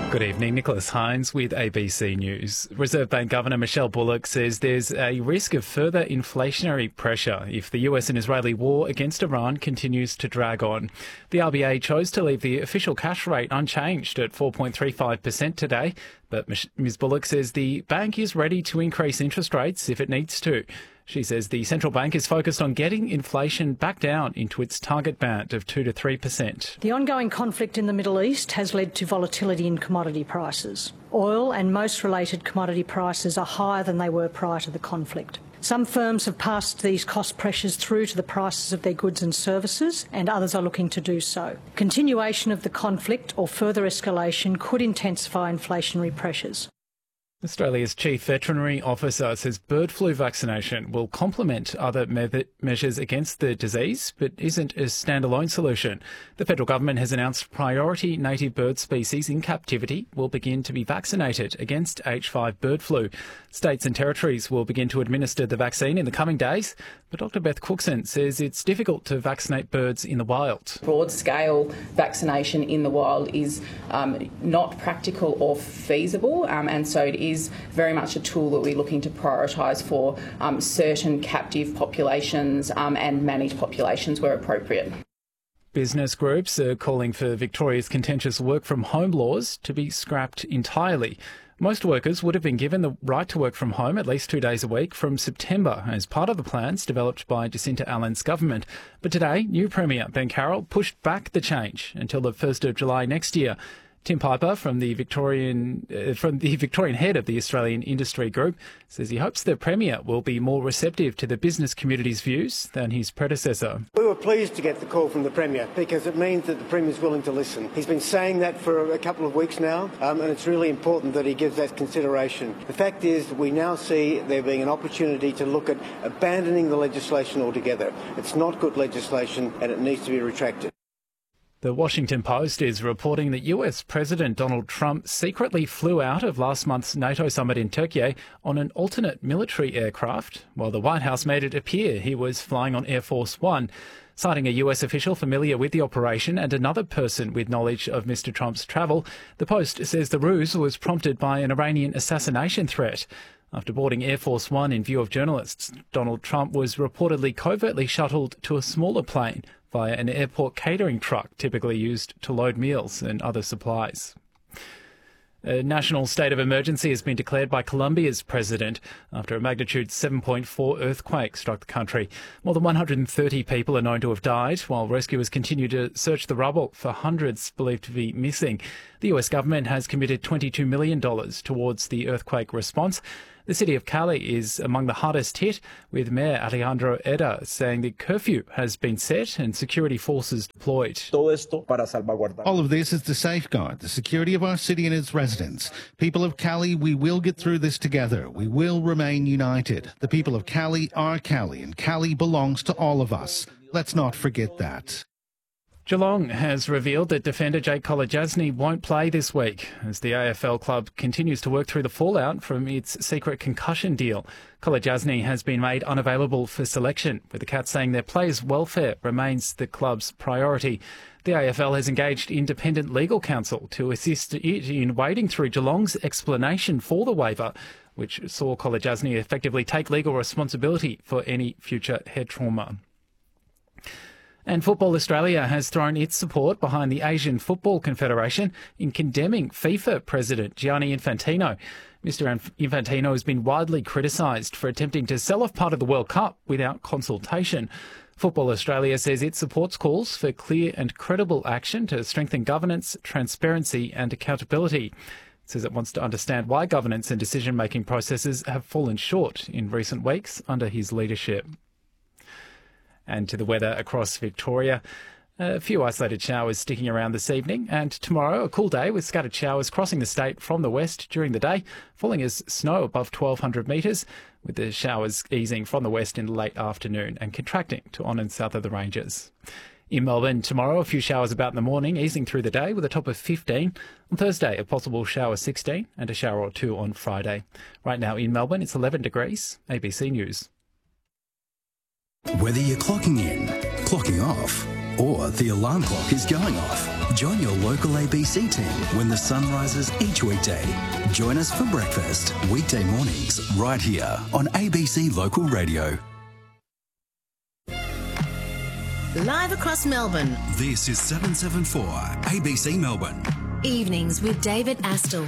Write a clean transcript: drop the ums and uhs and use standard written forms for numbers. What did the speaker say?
Good evening, Nicholas Hines with ABC News. Reserve Bank Governor Michelle Bullock says there's a risk of further inflationary pressure if the US and Israeli war against Iran continues to drag on. The RBA chose to leave the official cash rate unchanged at 4.35% today, but Ms Bullock says the bank is ready to increase interest rates if it needs to. She says the central bank is focused on getting inflation back down into its target band of 2 to 3%. The ongoing conflict in the Middle East has led to volatility in commodity prices. Oil and most related commodity prices are higher than they were prior to the conflict. Some firms have passed these cost pressures through to the prices of their goods and services, and others are looking to do so. Continuation of the conflict or further escalation could intensify inflationary pressures. Australia's Chief Veterinary Officer says bird flu vaccination will complement other measures against the disease, but isn't a standalone solution. The federal government has announced priority native bird species in captivity will begin to be vaccinated against H5 bird flu. States and territories will begin to administer the vaccine in the coming days, but Dr Beth Cookson says it's difficult to vaccinate birds in the wild. Broad-scale vaccination in the wild is not practical or feasible, and so it is very much a tool that we're looking to prioritise for certain captive populations and managed populations where appropriate. Business groups are calling for Victoria's contentious work-from-home laws to be scrapped entirely. Most workers would have been given the right to work from home at least 2 days a week from September as part of the plans developed by Jacinta Allen's government. But today, new Premier Ben Carroll pushed back the change until the 1st of July next year. Tim Piper from the Victorian head of the Australian Industry Group says he hopes the Premier will be more receptive to the business community's views than his predecessor. We were pleased to get the call from the Premier because it means that the Premier is willing to listen. He's been saying that for a couple of weeks now, and it's really important that he gives that consideration. The fact is that we now see there being an opportunity to look at abandoning the legislation altogether. It's not good legislation and it needs to be retracted. The Washington Post is reporting that US President Donald Trump secretly flew out of last month's NATO summit in Turkey on an alternate military aircraft, while the White House made it appear he was flying on Air Force One. Citing a US official familiar with the operation and another person with knowledge of Mr Trump's travel, the Post says the ruse was prompted by an Iranian assassination threat. After boarding Air Force One in view of journalists, Donald Trump was reportedly covertly shuttled to a smaller plane via an airport catering truck typically used to load meals and other supplies. A national state of emergency has been declared by Colombia's president after a magnitude 7.4 earthquake struck the country. More than 130 people are known to have died, while rescuers continue to search the rubble for hundreds believed to be missing. The US government has committed $22 million towards the earthquake response. The city of Cali is among the hardest hit, with Mayor Alejandro Eda saying the curfew has been set and security forces deployed. All of this is to safeguard the security of our city and its residents. People of Cali, we will get through this together. We will remain united. The people of Cali are Cali, and Cali belongs to all of us. Let's not forget that. Geelong has revealed that defender Jake Kolodjasny won't play this week as the AFL club continues to work through the fallout from its secret concussion deal. Kolodjasny has been made unavailable for selection, with the Cats saying their players' welfare remains the club's priority. The AFL has engaged independent legal counsel to assist it in wading through Geelong's explanation for the waiver, which saw Kolodjasny effectively take legal responsibility for any future head trauma. And Football Australia has thrown its support behind the Asian Football Confederation in condemning FIFA President Gianni Infantino. Mr Infantino has been widely criticised for attempting to sell off part of the World Cup without consultation. Football Australia says it supports calls for clear and credible action to strengthen governance, transparency and accountability. It says it wants to understand why governance and decision-making processes have fallen short in recent weeks under his leadership. And to the weather across Victoria. A few isolated showers sticking around this evening, and tomorrow a cool day with scattered showers crossing the state from the west during the day, falling as snow above 1,200 metres, with the showers easing from the west in the late afternoon and contracting to on and south of the ranges. In Melbourne tomorrow, a few showers about in the morning, easing through the day with a top of 15. On Thursday, a possible shower 16 and a shower or two on Friday. Right now in Melbourne, it's 11 degrees. ABC News. Whether you're clocking in, clocking off, or the alarm clock is going off, Join your local ABC team when the sun rises each weekday. Join us for breakfast, weekday mornings, right here on ABC Local Radio. Live across Melbourne. This is 774 ABC Melbourne. Evenings with David Astle.